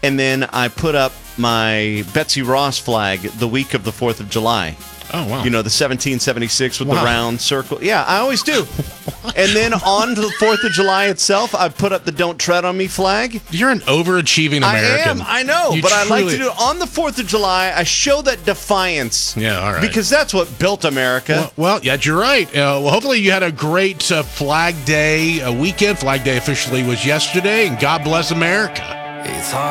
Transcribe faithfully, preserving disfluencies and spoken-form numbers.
and then I put up my Betsy Ross flag the week of the fourth of July. Oh, wow. You know, the seventeen seventy-six with Wow. the round circle. Yeah, I always do. And then on to the fourth of July itself, I put up the Don't Tread on Me flag. You're an overachieving American. I am, I know, You but I like truly- to do it on the fourth of July. I show that defiance. Yeah, all right. Because that's what built America. Well, well yeah, you're right. Uh, well, hopefully you had a great uh, Flag Day uh, weekend. Flag Day officially was yesterday, and God bless America. It's hard.